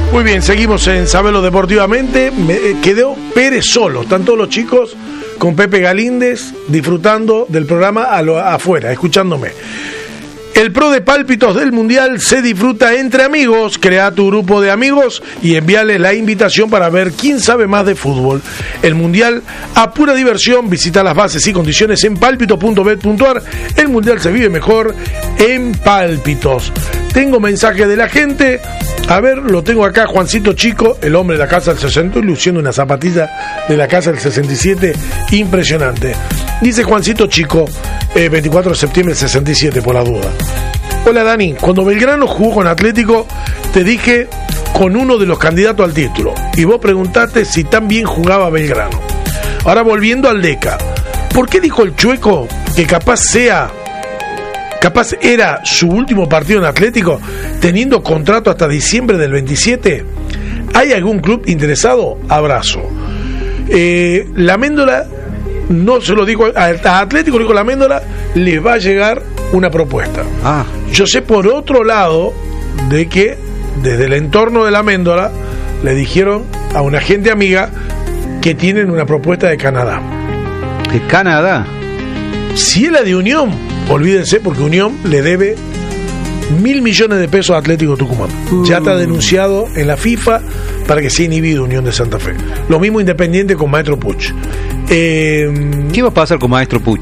Muy bien, seguimos en Sabelo Deportivamente. Quedó Pérez solo. Están todos los chicos con Pepe Galíndez disfrutando del programa afuera, escuchándome. El pro de pálpitos del Mundial se disfruta entre amigos. Crea tu grupo de amigos y envíale la invitación para ver quién sabe más de fútbol. El Mundial a pura diversión. Visita las bases y condiciones en pálpito.bet.ar. El Mundial se vive mejor en Pálpitos. Tengo mensaje de la gente. A ver, lo tengo acá, Juancito Chico, el hombre de la casa del 60, luciendo una zapatilla de la casa del 67, impresionante. Dice Juancito Chico, 24 de septiembre del 67, por la duda. Hola Dani, cuando Belgrano jugó con Atlético, te dije con uno de los candidatos al título, y vos preguntaste si tan bien jugaba Belgrano. Ahora volviendo al DECA, ¿por qué dijo el Chueco que capaz era su último partido en Atlético, teniendo contrato hasta diciembre del 27? ¿Hay algún club interesado? Abrazo. La Méndola, no se lo digo a Atlético, le digo la Méndola, les va a llegar una propuesta. Yo sé por otro lado de que desde el entorno de la Méndola le dijeron a una gente amiga que tienen una propuesta de Canadá. ¿De Canadá? Si es la de Unión, olvídense, porque Unión le debe 1.000 millones de pesos a Atlético Tucumán. Ya está denunciado en la FIFA para que sea inhibido Unión de Santa Fe. Lo mismo Independiente con Maestro Puch. ¿Qué va a pasar con Maestro Puch?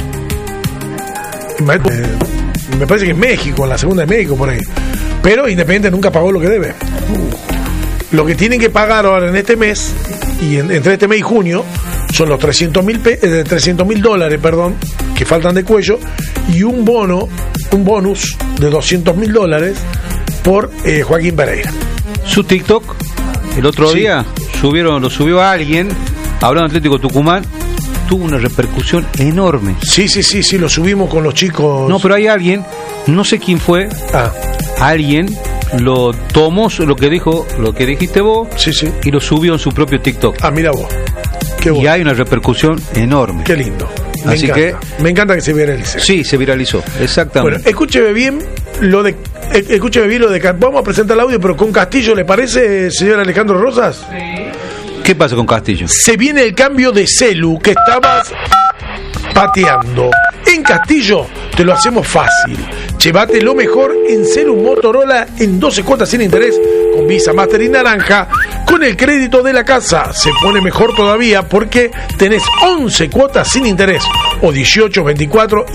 Me parece que es México, en la segunda de México, por ahí. Pero Independiente nunca pagó lo que debe. Lo que tienen que pagar ahora en este mes, y entre este mes y junio, son los $300.000, que faltan de cuello, y un bonus de $200.000 por Joaquín Pereira. Su TikTok, el otro día, lo subió a alguien, hablando de Atlético Tucumán, tuvo una repercusión enorme. Sí, lo subimos con los chicos. No, pero hay alguien, no sé quién fue, alguien lo tomó lo que dijiste vos, y lo subió en su propio TikTok. Mira vos. Qué bueno. Y hay una repercusión enorme. Qué lindo. Me encanta que se viralice. Sí, se viralizó, exactamente. Bueno, escúcheme bien lo de vamos a presentar el audio, pero con Castillo, ¿le parece, señor Alejandro Rosas? Sí. ¿Qué pasa con Castillo? Se viene el cambio de celu que estabas pateando. En Castillo te lo hacemos fácil. Llévate lo mejor en celu Motorola en 12 cuotas sin interés con Visa, Master y Naranja. Con el crédito de la casa se pone mejor todavía porque tenés 11 cuotas sin interés o 18, 20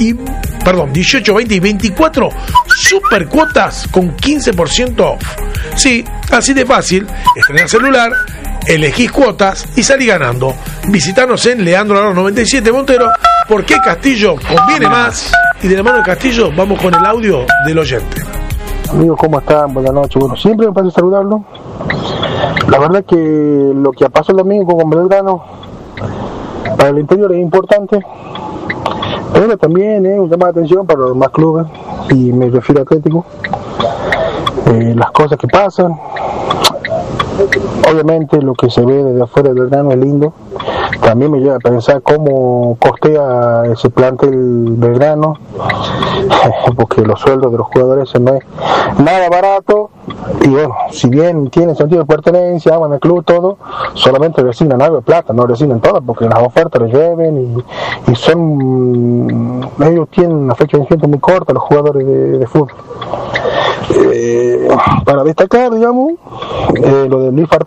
y 24 super cuotas con 15% off. Sí, así de fácil. Estrena celular, elegís cuotas y salí ganando. Visitanos en Leandro Arao 97 Montero, porque Castillo conviene más. Y de la mano de Castillo vamos con el audio del oyente. Amigos, ¿cómo están? Buenas noches. Bueno, siempre me parece saludarlo. La verdad que lo que pasó el domingo con Belgrano para el interior es importante, pero también es un tema de atención para los demás clubes, y me refiero a Atlético. Las cosas que pasan, obviamente lo que se ve desde afuera de Belgrano es lindo. También me lleva a pensar cómo costea ese plantel Belgrano, porque los sueldos de los jugadores no es nada barato, y bueno, si bien tienen sentido de pertenencia, aman el club, todo, solamente resignan algo de plata, no resignan todo, porque las ofertas les lleven y son, ellos tienen una fecha de vencimiento muy corta, los jugadores de fútbol. Para destacar, digamos, lo de Luis